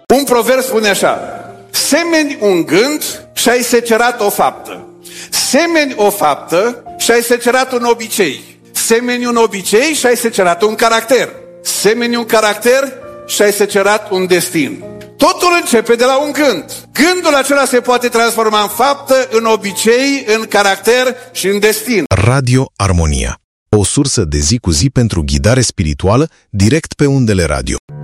Un proverb spune așa: semeni un gând și ai secerat o faptă. Semeni o faptă și ai secerat un obicei. Semeni un obicei și ai secerat un caracter. Semeni un caracter și ai secerat un destin. Totul începe de la un gând. Gândul acela se poate transforma în faptă, în obicei, în caracter și în destin. Radio Armonia, o sursă de zi cu zi pentru ghidare spirituală direct pe undele radio.